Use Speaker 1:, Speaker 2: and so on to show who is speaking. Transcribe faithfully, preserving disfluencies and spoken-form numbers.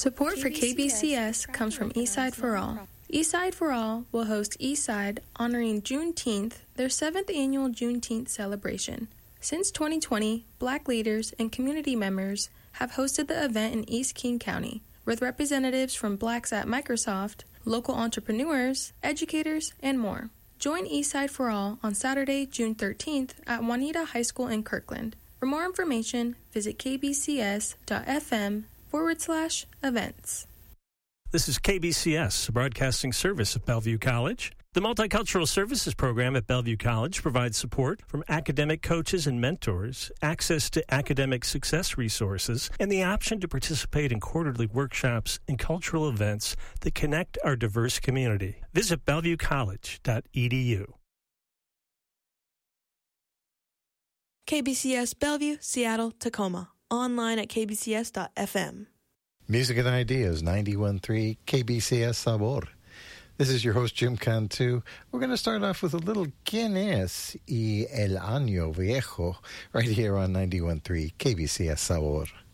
Speaker 1: Support for K B C S comes from Eastside for All. Eastside for All will host Eastside honoring Juneteenth, their seventh annual Juneteenth celebration. Since twenty twenty, Black leaders and community members have hosted the event in East King County, with representatives from Blacks at Microsoft, local entrepreneurs, educators, and more. Join Eastside for All on Saturday, June thirteenth at Juanita High School in Kirkland. For more information, visit kbcs.fm forward slash events.
Speaker 2: This is K B C S, a broadcasting service of Bellevue College. The Multicultural Services Program at Bellevue College provides support from academic coaches and mentors, access to academic success resources, and the option to participate in quarterly workshops and cultural events that connect our diverse community. Visit bellevue college dot e d u.
Speaker 3: K B C S Bellevue, Seattle, Tacoma. Online at k b c s dot f m.
Speaker 4: Music and Ideas, ninety-one point three K B C S Sabor. This is your host, Jim Cantu. We're going to start off with a little ¿Quién es y el año viejo right here on ninety-one point three K B C S Sabor.